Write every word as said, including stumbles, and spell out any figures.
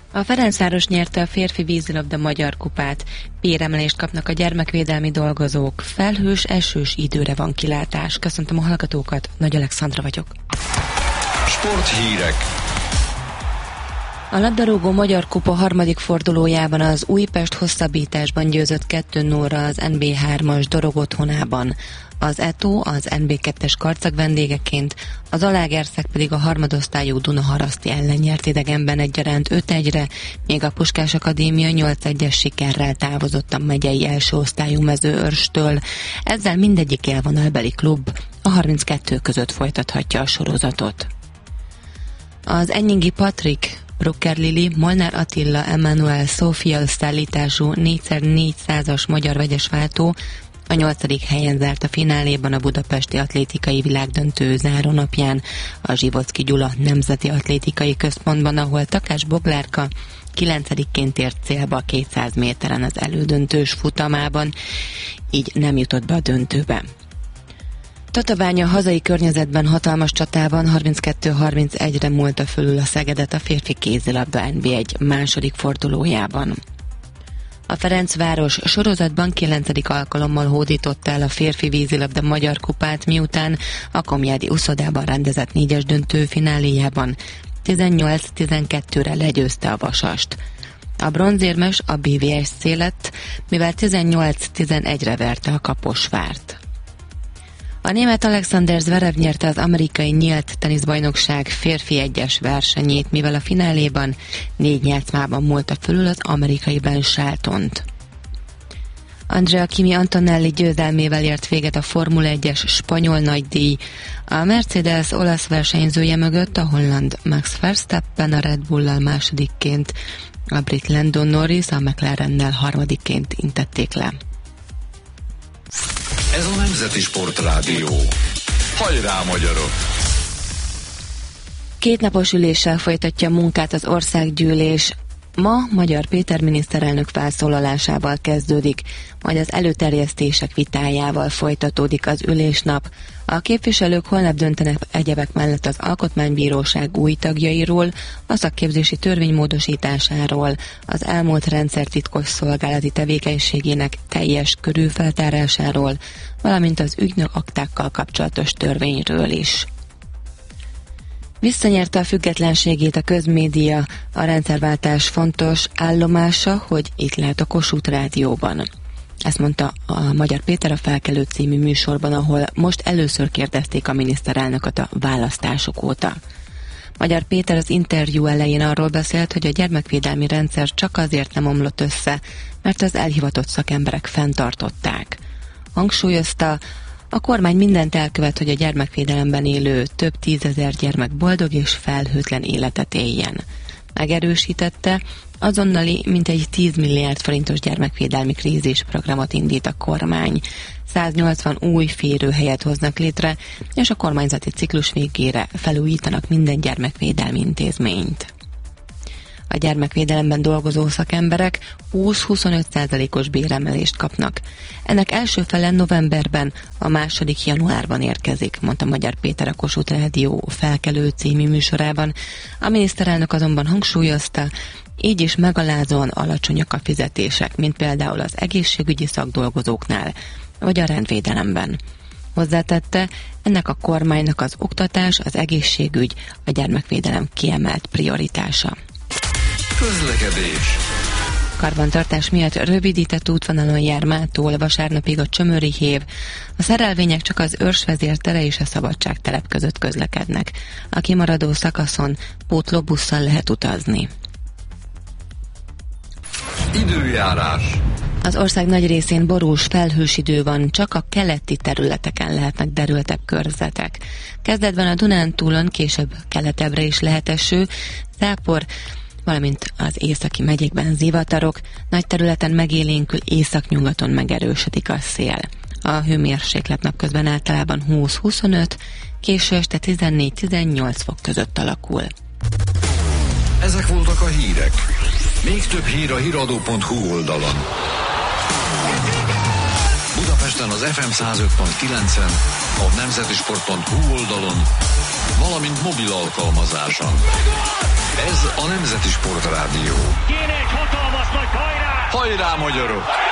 A Ferencváros nyerte a férfi vízilabda magyar kupát. Béremelést kapnak a gyermekvédelmi dolgozók. Felhős, esős időre van kilátás. Köszöntöm a hallgatókat, Nagy Alexandra vagyok. Sporthírek. A labdarúgó magyar kupa harmadik fordulójában az Újpest hosszabbításban győzött kettő nullra az en bé hármas Dorog otthonában. Az é té o az en bé kettes karcag vendégeként, az Zalaegerszeg pedig a harmadosztályú Dunaharaszti ellen nyert idegenben egyaránt öt egyre, még a Puskás Akadémia nyolc egyes sikerrel távozott a megyei első osztályú Mezőörstől. Ezzel mindegyik élvonalbeli klub a harminckettő között folytathatja a sorozatot. Az Enyingi Patrik, Brucker Lili, Molnár Attila, Emmanuel Szófia összeállítású négy szer négyszázas magyar vegyesváltó a nyolcadik helyen zárt a fináléban a Budapesti Atlétikai Világdöntő zárónapján a Zsivocki Gyula Nemzeti Atlétikai Központban, ahol Takás Boglárka kilencedikként ért célba a kétszáz méteren az elődöntős futamában, így nem jutott be a döntőbe. Tatabánya hazai környezetben hatalmas csatában harminckettő harmincegyre múlta fölül a Szegedet a férfi kézilabda en bé egy második fordulójában. A Ferencváros sorozatban kilencedik alkalommal hódította el a férfi vízilabda magyar kupát, miután a Komjádi uszodában rendezett négyes döntő fináléjában tizennyolc tizenkettőre legyőzte a Vasast. A bronzérmes a bé vé es cé lett, mivel tizennyolc tizenegyre verte a Kaposvárt. A német Alexander Zverev nyerte az amerikai nyílt teniszbajnokság férfi egyes versenyét, mivel a fináléban négy játszmában múlta fölül az amerikai Ben Sheltont. Andrea Kimi Antonelli győzelmével ért véget a Formula egyes spanyol nagydíj. A Mercedes olasz versenyzője mögött a holland Max Verstappen a Red Bull-lal másodikként, a brit Lando Norris a McLarennel harmadikként intették le. Ez a Nemzeti Sportrádió. Hajrá, magyarok! Kétnapos üléssel folytatja munkát az országgyűlés. Ma Magyar Péter miniszterelnök felszólalásával kezdődik, majd az előterjesztések vitájával folytatódik az ülésnap. A képviselők holnap döntenek egyebek mellett az Alkotmánybíróság új tagjairól, a szakképzési törvény módosításáról, az elmúlt rendszer titkos szolgálati tevékenységének teljes körű feltárásáról, valamint az ügynök aktákkal kapcsolatos törvényről is. Visszanyerte a függetlenségét a közmédia, a rendszerváltás fontos állomása, hogy itt lehet a Kossuth Rádióban. Ezt mondta a Magyar Péter a Felkelő című műsorban, ahol most először kérdezték a miniszterelnököt a választások óta. Magyar Péter az interjú elején arról beszélt, hogy a gyermekvédelmi rendszer csak azért nem omlott össze, mert az elhivatott szakemberek fenntartották. Hangsúlyozta, a kormány mindent elkövet, hogy a gyermekvédelemben élő több tízezer gyermek boldog és felhőtlen életet éljen. Megerősítette, azonnali mintegy tíz milliárd forintos gyermekvédelmi krízisprogramot indít a kormány. száznyolcvan új férőhelyet hoznak létre, és a kormányzati ciklus végére felújítanak minden gyermekvédelmi intézményt. A gyermekvédelemben dolgozó szakemberek húsz-huszonöt százalékos béremelést kapnak. Ennek első fele novemberben, a második januárban érkezik, mondta Magyar Péter a Kossuth Rádió Felkelő című műsorában. A miniszterelnök azonban hangsúlyozta, így is megalázóan alacsonyak a fizetések, mint például az egészségügyi szakdolgozóknál, vagy a rendvédelemben. Hozzátette, ennek a kormánynak az oktatás, az egészségügy, a gyermekvédelem kiemelt prioritása. Közlekedés. Karbantartás miatt rövidített útvonalon jár mától vasárnapig a Csömöri hév. A szerelvények csak az Őrsvezér tere és a Szabadságtelep között közlekednek. A kimaradó szakaszon pótlóbusszal lehet utazni. Időjárás. Az ország nagy részén borús, felhős idő van, csak a keleti területeken lehetnek derültebb körzetek. Kezdetben a Dunántúlon, később keletebbre is lehet eső, zápor, valamint az északi megyékben zivatarok, nagy területen megélénkül, északnyugaton megerősödik a szél. A hőmérséklet napközben általában húsz-huszonöt, késő este tizennégy-tizennyolc fok között alakul. Ezek voltak a hírek. Még több hír a híradó pont hu oldalon. Budapesten az ef em száz öt pont kilencen, a nemzeti sport pont hu oldalon, valamint mobil alkalmazáson. Ez a A Nemzeti Sportrádió. Kéne egy hatalmas nagy hajrá! Hajrá, magyarok!